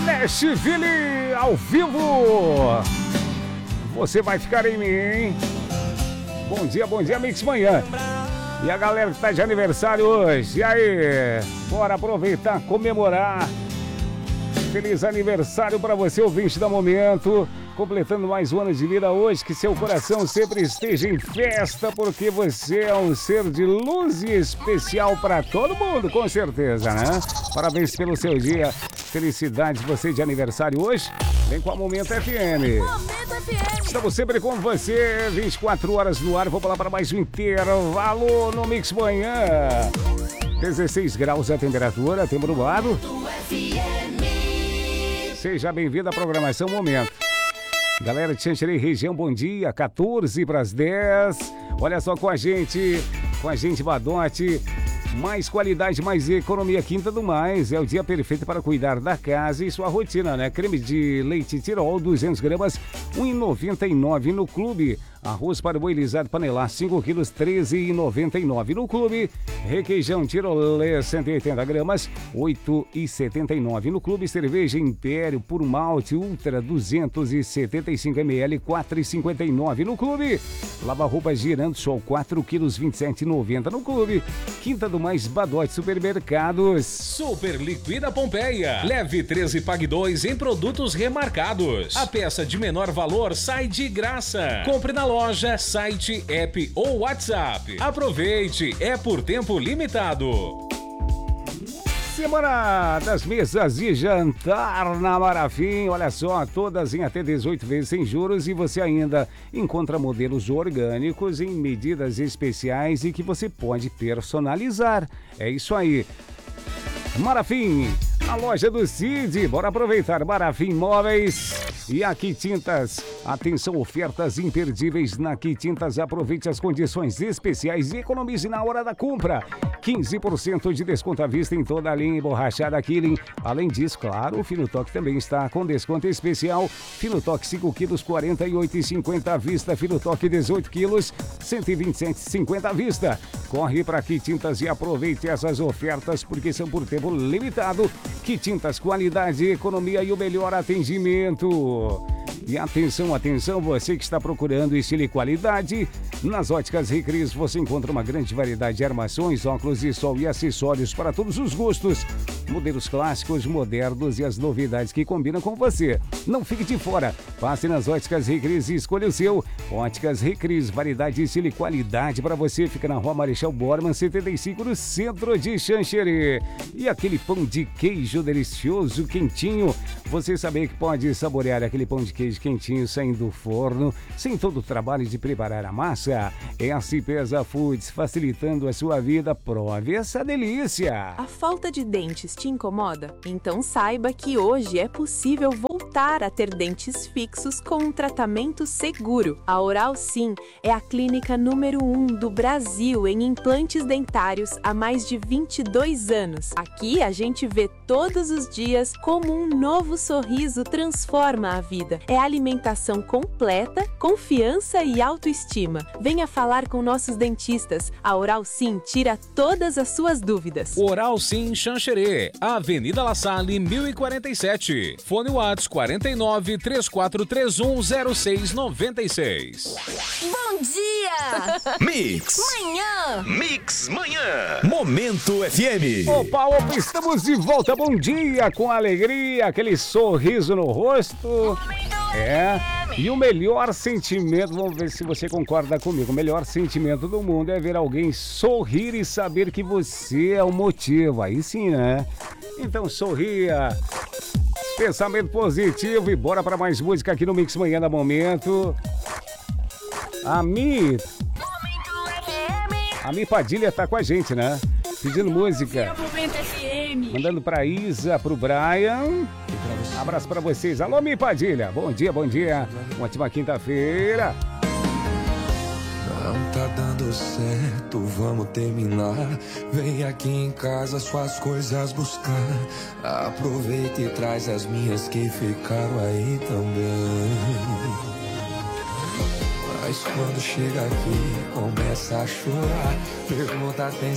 Nashville ao vivo. Você vai ficar em mim, hein? Bom dia, Mix Manhã. E a galera que tá de aniversário hoje. E aí? Bora aproveitar, comemorar. Feliz aniversário para você, ouvinte da Momento. Completando mais um ano de vida hoje, que seu coração sempre esteja em festa, porque você é um ser de luz e especial para todo mundo, com certeza, né? Parabéns pelo seu dia, felicidades você de aniversário hoje. Vem com a Momento FM. Momento FM. Estamos sempre com você, 24 horas no ar. Vou falar para mais um intervalo no Mix Manhã. 16 graus a temperatura, tempo nublado. Seja bem-vindo à programação Momento. Galera de Xanxerê região, bom dia, 14 para as 10. Olha só com a gente Badote. Mais qualidade, mais economia, Quinta do Mais. É o dia perfeito para cuidar da casa e sua rotina, né? Creme de leite Tirol, 200 gramas, R$ 1,99 no clube. Arroz para boi lisado panelar, 5 quilos, R$ 13,99 no clube. Requeijão Tirolê, 180 gramas, R$ 8,79 no clube. Cerveja Império Puro Malte Ultra, 275 ml, R$ 4,59 no clube. Lava-roupas Girando Sol, 4 quilos, R$ 27,90 no clube. Quinta do Mais Badote Supermercados. Super Liquida Pompeia. Leve 13 e pague 2 em produtos remarcados. A peça de menor valor sai de graça. Compre na loja, site, app ou WhatsApp. Aproveite, é por tempo limitado. Semana das mesas de jantar na Marafim, olha só, todas em até 18 vezes sem juros e você ainda encontra modelos orgânicos em medidas especiais e que você pode personalizar. É isso aí. Marafim, a loja do Cid, bora aproveitar Marafim Móveis e Aqui Tintas. Atenção, ofertas imperdíveis na Aqui Tintas. Aproveite as condições especiais e economize na hora da compra. 15% de desconto à vista em toda a linha emborrachada Killing. Além disso, claro, o Finotoque também está com desconto especial. Finotoque 5 quilos, R$ 48,50 à vista. Finotoque 18 quilos, R$ 127,50 à vista. Corre para Aqui Tintas e aproveite essas ofertas porque são por tempo limitado. Aqui Tintas, qualidade, economia e o melhor atendimento. E atenção, você que está procurando estilo e qualidade, nas Óticas Recris você encontra uma grande variedade de armações, óculos de sol e acessórios para todos os gostos. Modelos clássicos, modernos e as novidades que combinam com você. Não fique de fora, passe nas Óticas Recris e escolha o seu. Óticas Recris, variedade, estilo e qualidade para você. Fica na Rua Marechal Bormann, 75, no centro de Xanxerê. E aquele pão de queijo delicioso, quentinho. Você sabia que pode saborear aquele pão de queijo quentinho saindo do forno, sem todo o trabalho de preparar a massa? É a Cipesa Foods, facilitando a sua vida. Prove essa delícia! A falta de dentes te incomoda? Então saiba que hoje é possível voltar a ter dentes fixos com um tratamento seguro. A Oral Sim é a clínica número 1 do Brasil em implantes dentários há mais de 22 anos. Aqui a gente vê todos os dias como um novo sorriso transforma a vida. É alimentação completa, confiança e autoestima. Venha falar com nossos dentistas. A Oral Sim tira todas as suas dúvidas. Oral Sim Xanxerê, Avenida La Salle, 1047. Fone Whats 49 3431 0696. Bom dia! Mix Manhã. Momento FM. Opa, estamos de volta. Bom dia, com alegria, aquele sorriso no rosto. E o melhor sentimento, vamos ver se você concorda comigo, o melhor sentimento do mundo é ver alguém sorrir e saber que você é o motivo. Aí sim, né? Então sorria. Pensamento positivo e bora para mais música aqui no Mix Manhã da Momento. A Mi Padilha tá com a gente, né? Pedindo música. Mandando pra Isa, pro Brian. Abraço pra vocês. Alô, Mi Padilha. Bom dia. Uma ótima quinta-feira. Não tá dando certo, vamos terminar. Vem aqui em casa suas coisas buscar. Aproveita e traz as minhas que ficaram aí também. Mas quando chega aqui, começa a chorar. Pergunta, tem